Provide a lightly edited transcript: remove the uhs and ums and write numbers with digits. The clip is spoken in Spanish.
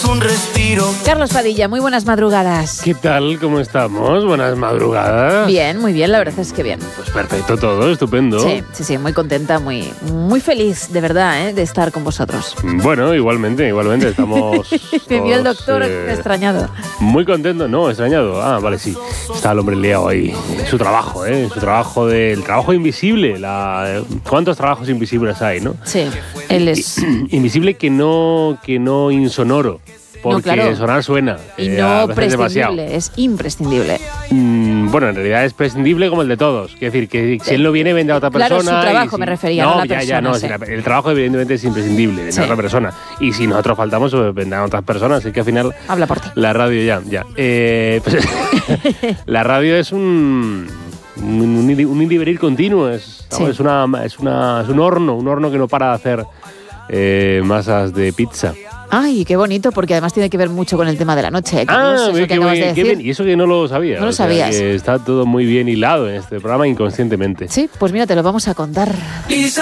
un respiro. Carlos Padilla, muy buenas madrugadas. ¿Qué tal? ¿Cómo estamos? Buenas madrugadas. Bien, muy bien, la verdad es que bien. Pues perfecto todo, estupendo. Sí, muy contenta, muy feliz, de verdad, de estar con vosotros. Bueno, igualmente, estamos Me vio el doctor extrañado. Muy contento, no, extrañado. Ah, vale, sí. Está el hombre liado ahí. Su trabajo, su trabajo el trabajo invisible. ¿Cuántos trabajos invisibles hay, no? Sí, él es... Invisible que no insonoro. Porque no, claro. Sonar suena. Y no prescindible, es imprescindible. Bueno, en realidad es prescindible como el de todos. Quiero decir, que si él no viene, vendrá a otra persona. Claro, su trabajo me refería, no la persona. No, el trabajo evidentemente es imprescindible, vendrá otra persona. Y si nosotros faltamos, pues vendrán otras personas. Así que al final... Habla por ti. La radio ya. Pues, la radio es un individual continuo. Es un horno que no para de hacer masas de pizza. Ay, qué bonito, porque además tiene que ver mucho con el tema de la noche. Qué bien. Y eso que no lo sabía. No lo sabías. Que está todo muy bien hilado en este programa inconscientemente. Sí, pues mira, te lo vamos a contar.